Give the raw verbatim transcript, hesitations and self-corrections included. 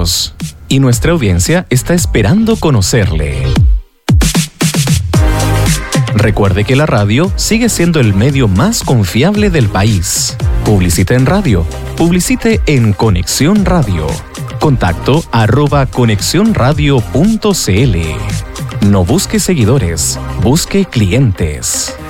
nosotros y nuestra audiencia está esperando conocerle. Recuerde que la radio sigue siendo el medio más confiable del país. Publicite en radio. Publicite en Conexión Radio. Contacto arroba conexión radio punto c l. No busque seguidores, busque clientes.